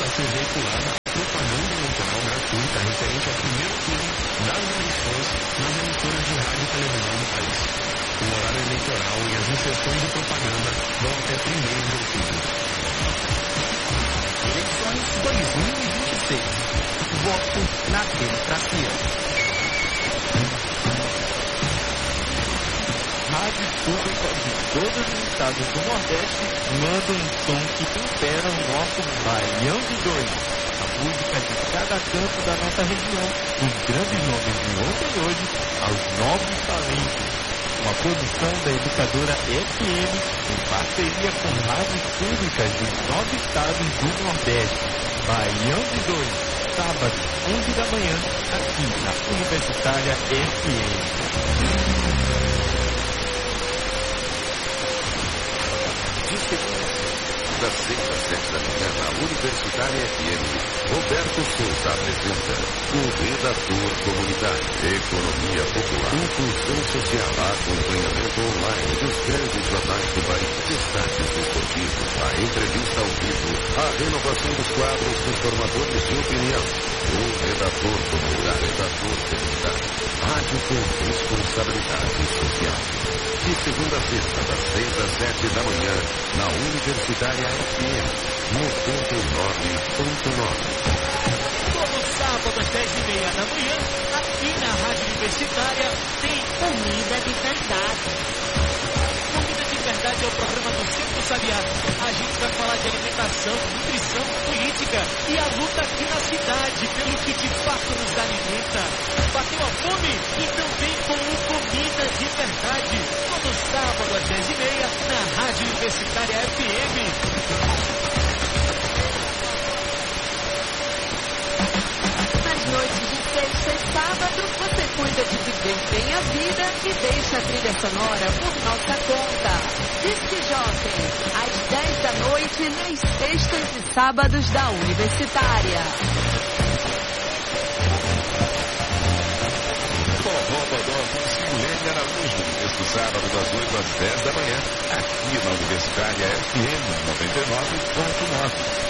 ser veiculada a propaganda eleitoral gratuita referente ao primeiro turno das eleições nas emissoras de rádio e televisão do país. O horário eleitoral e as inserções de propaganda vão até 1º de outubro. Eleições 2026. Voto na democracia. Rádios públicas de todos os estados do Nordeste mandam um som que tempera o nosso Baião de Dois. A música de cada canto da nossa região, dos grandes nomes de ontem e hoje aos novos talentos. Uma produção da educadora FM em parceria com rádios públicas dos 9 estados do Nordeste. Baião de Dois, sábado, 11 da manhã, aqui na Universitária FM. De segunda das 6 às 7 da manhã na Universitária FM, Roberto Souza apresenta o Redator Comunitário, Economia Popular, Inclusão Social, acompanhamento online dos grandes jornais do país, destaques esportivos, a entrevista ao vivo, a renovação dos quadros dos formadores de opinião. O Redator Comunitário, rádio com responsabilidade social. De segunda a sexta, das 6 às 7 da manhã, na Universitária FM 99.9. Todo sábado às 10h30 da manhã, aqui na Rádio Universitária, tem Comida de Verdade. Comida de Verdade é o programa do Centro Sabiá. A gente vai falar de alimentação, nutrição, política e a luta aqui na cidade pelo que de fato nos alimenta. Bateu a fome? Então vem com o Comida de Verdade. Todo sábado às 10h30 na Rádio Universitária FM. Nas noites de sexta e sábado, você cuida de viver bem a vida e deixa a trilha sonora por nossa conta. Disque Jockey, às 10 da noite, nas sextas e sábados da Universitária. Forró Bodó com Silene Araújo, este sábado das 8 às 10 da manhã, aqui na Universitária FM 99.9.